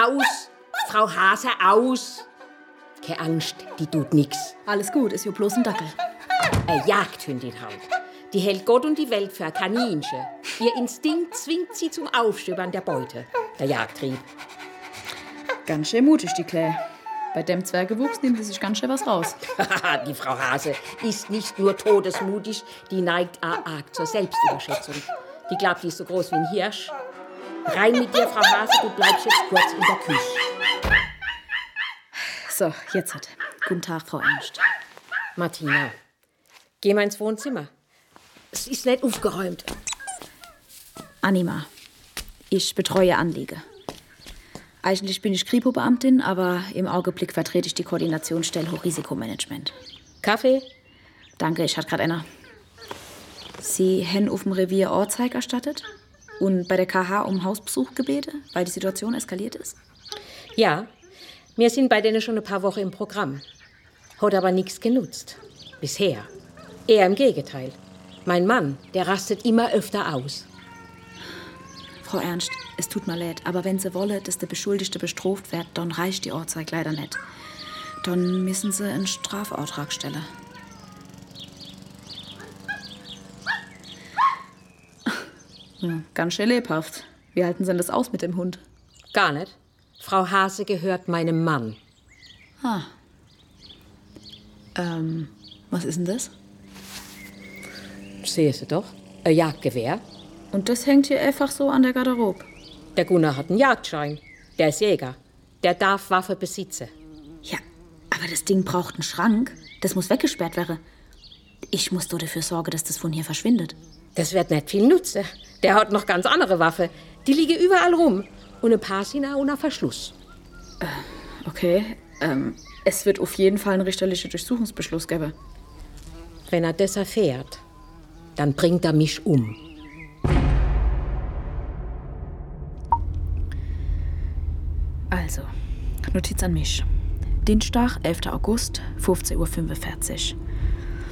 Aus! Frau Hase, aus! Keine Angst, die tut nix. Alles gut, ist ja bloß ein Dackel. Eine Jagdhündin halt. Die hält Gott und die Welt für ein Kaninchen. Ihr Instinkt zwingt sie zum Aufstöbern der Beute. Der Jagdtrieb. Ganz schön mutig, die Claire. Bei dem Zwergewuchs nimmt sie sich ganz schön was raus. Die Frau Hase ist nicht nur todesmutig, die neigt auch arg zur Selbstüberschätzung. Die glaubt, die ist so groß wie ein Hirsch. Rein mit dir, Frau Hase, du bleibst jetzt kurz in der Küche. So, jetzt hat. Guten Tag, Frau Ernst. Martina, geh mal ins Wohnzimmer. Es ist nicht aufgeräumt. Anima, ich betreue Anliege. Eigentlich bin ich Kripo-Beamtin, aber im Augenblick vertrete ich die Koordinationsstelle Hochrisikomanagement. Kaffee? Danke, ich hatte gerade einer. Sie haben auf dem Revier Ortzeig erstattet und bei der KH um Hausbesuch gebeten, weil die Situation eskaliert ist? Ja, wir sind bei denen schon ein paar Wochen im Programm. Hat aber nichts genutzt. Bisher. Eher im Gegenteil. Mein Mann, der rastet immer öfter aus. Frau Ernst, es tut mir leid, aber wenn Sie wollen, dass der Beschuldigte bestraft wird, dann reicht die Ortzeig leider nicht. Dann müssen Sie einen Strafauftrag stellen. Ganz schön lebhaft. Wie halten Sie denn das aus mit dem Hund? Gar nicht. Frau Hase gehört meinem Mann. Was ist denn das? Sehen Sie doch. Ein Jagdgewehr. Und das hängt hier einfach so an der Garderobe. Der Gunnar hat einen Jagdschein. Der ist Jäger. Der darf Waffe besitzen. Ja, aber das Ding braucht einen Schrank. Das muss weggesperrt werden. Ich muss doch dafür sorgen, dass das von hier verschwindet. Das wird nicht viel nutzen. Der hat noch ganz andere Waffen. Die liegen überall rum. Und ein paar sind auch unter Verschluss. Okay, es wird auf jeden Fall einen richterlichen Durchsuchungsbeschluss geben. Wenn er das erfährt, dann bringt er mich um. Also, Notiz an mich. Dienstag, 11. August, 15:45 Uhr.